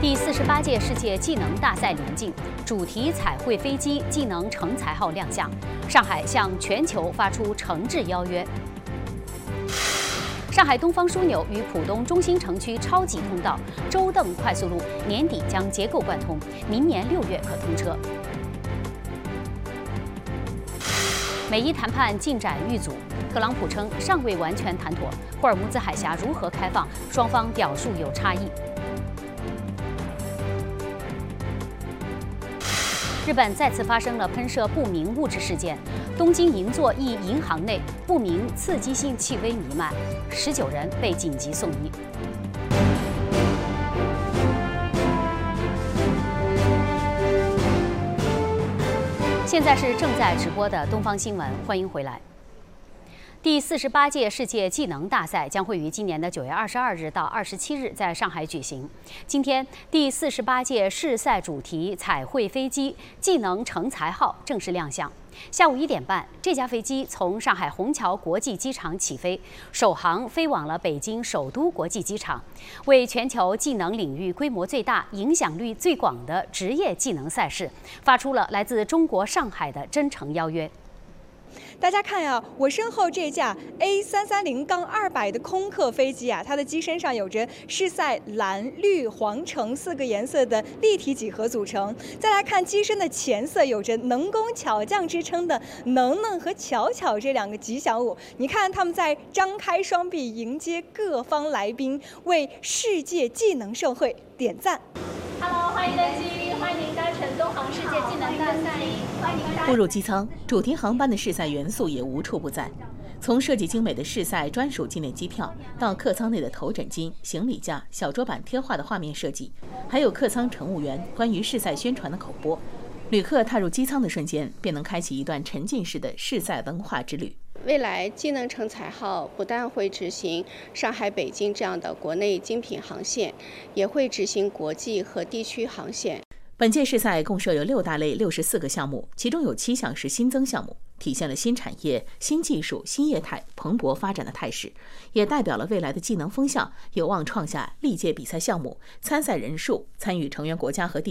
第48届世界技能大赛临近，主题彩绘飞机技能成才号亮相，上海向全球发出诚挚邀约。上海东方枢纽与浦东中心城区超级通道周邓快速路年底将结构贯通，明年6月可通车。美伊谈判进展遇阻，特朗普称尚未完全谈妥，霍尔木兹海峡如何开放，双方表述有差异。日本再次发生了喷射不明物质事件，东京银座一银行内不明刺激性气味弥漫，19人被紧急送医。现在是正在直播的东方新闻，欢迎回来。第48届世界技能大赛将会于今年的9月22日到27日在上海举行。今天，第48届世赛主题彩绘飞机技能成才号正式亮相。下午1点半，这架飞机从上海虹桥国际机场起飞，首航飞往了北京首都国际机场，为全球技能领域规模最大、影响力最广的职业技能赛事发出了来自中国上海的真诚邀约。 大家看呀，我身后这架 A330-200的空客飞机啊，它的机身上有着世赛蓝、绿、黄、橙4个颜色的立体几何组成。再来看机身的前色，有着能工巧匠之称的能能和巧巧这2个吉祥物。你看他们在张开双臂迎接各方来宾，为世界技能盛会点赞。 Hello， 欢迎登机，欢迎您搭乘东航世界技能大赛，欢迎您搭乘。 步入机舱，主题航班的世赛元素也无处不在。从设计精美的世赛专属纪念机票，到客舱内的头枕巾、行李架、小桌板贴画的画面设计，还有客舱乘务员关于世赛宣传的口播，旅客踏入机舱的瞬间，便能开启一段沉浸式的世赛文化之旅。 未来技能成才号不但会执行上海、北京这样的国内精品航线，也会执行国际和地区航线。 本届世赛共设有6大类64个项目，其中有7项是新增项目，体现了新产业、新技术、新业态蓬勃发展的态势，也代表了未来的技能风向有望创下历届比赛项目、参赛人数、参与成员国家和地